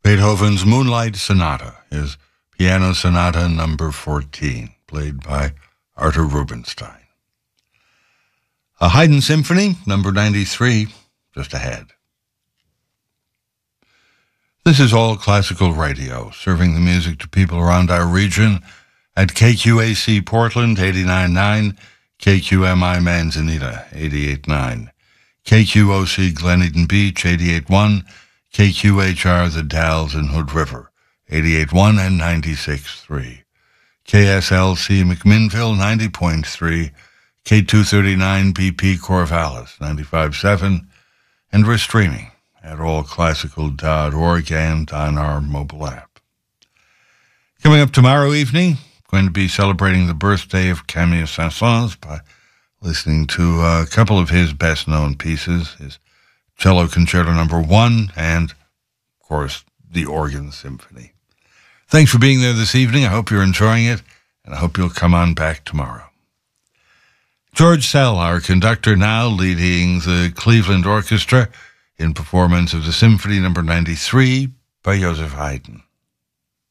Beethoven's Moonlight Sonata is Piano Sonata number 14, played by Arthur Rubinstein. A Haydn Symphony, number 93, just ahead. This is All Classical Radio, serving the music to people around our region at KQAC Portland, 89.9, KQMI Manzanita, 88.9, KQOC Glen Eden Beach, 88.1, KQHR The Dalles and Hood River, 88.1 and 96.3, KSLC McMinnville, 90.3, K239 BP Corvallis, 95.7, and we're streaming at allclassical.org and on our mobile app. Coming up tomorrow evening, going to be celebrating the birthday of Camille Saint-Saëns by listening to a couple of his best-known pieces, his Cello Concerto number 1, and, of course, the Organ Symphony. Thanks for being there this evening. I hope you're enjoying it, and I hope you'll come on back tomorrow. George Szell, our conductor, now leading the Cleveland Orchestra in performance of the Symphony number 93 by Joseph Haydn.